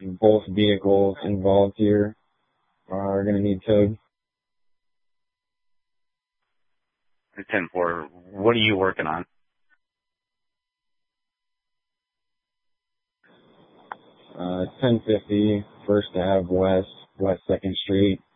both vehicles involved here are going to need towed. 10-4. What are you working on? 1050 First Ave West 2nd Street.